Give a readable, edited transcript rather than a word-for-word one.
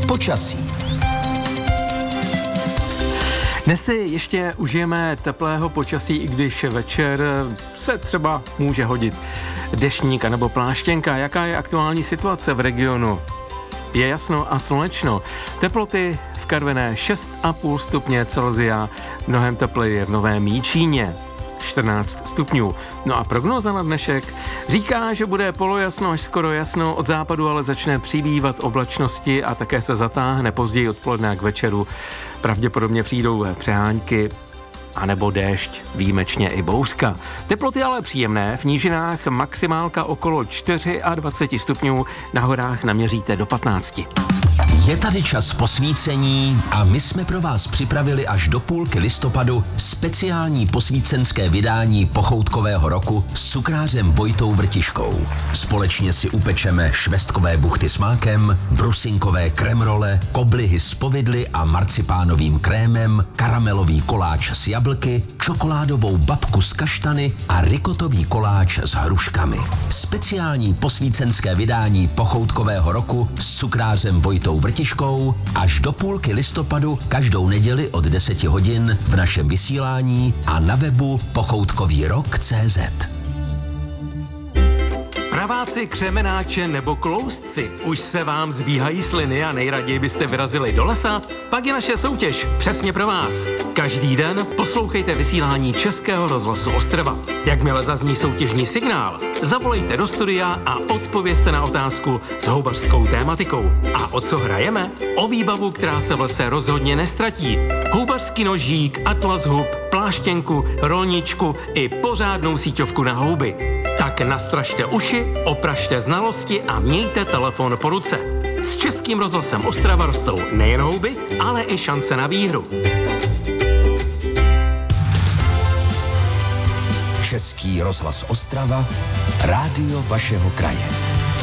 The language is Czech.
Počasí. Dnes si ještě užijeme teplého počasí, i když večer se třeba může hodit deštník nebo pláštěnka. Jaká je aktuální situace v regionu? Je jasno a slunečno. Teploty v Karviné 6,5 stupně Celsia, mnohem tepleji je v Novém Jičíně. 14 stupňů. No a prognóza na dnešek říká, že bude polojasno až skoro jasno, od západu ale začne přibývat oblačnosti a také se zatáhne později odpoledne k večeru. Pravděpodobně přijdou přehánky anebo déšť, výjimečně i bouřka. Teploty ale příjemné, v nížinách maximálka okolo 24 stupňů, na horách naměříte do 15. Je tady čas posvícení a my jsme pro vás připravili až do půlky listopadu speciální posvícenské vydání pochoutkového roku s cukrářem Vojtou Vrtiškou. Společně si upečeme švestkové buchty s mákem, brusinkové kremrole, koblihy s povidly a marcipánovým krémem, karamelový koláč s jablky, čokoládovou babku s kaštany a rikotový koláč s hruškami. Speciální posvícenské vydání pochoutkového roku s cukrářem Vojtou Vrtiškou až do půlky listopadu každou neděli od 10 hodin v našem vysílání a na webu pochoutkovýrok.cz. Praváci, křemenáče nebo kloustci, už se vám zbíhají sliny a nejraději byste vyrazili do lesa? Pak je naše soutěž přesně pro vás. Každý den poslouchejte vysílání Českého rozhlasu Ostrava. Jakmile zazní soutěžní signál, zavolejte do studia a odpovězte na otázku s houbařskou tématikou. A o co hrajeme? O výbavu, která se v lese rozhodně nestratí. Houbařský nožík, atlas hub, pláštěnku, rolničku i pořádnou síťovku na houby. Tak nastražte uši, opražte znalosti a mějte telefon po ruce. S Českým rozhlasem Ostrava rostou nejen houby, ale i šance na výhru. Český rozhlas Ostrava, rádio vašeho kraje.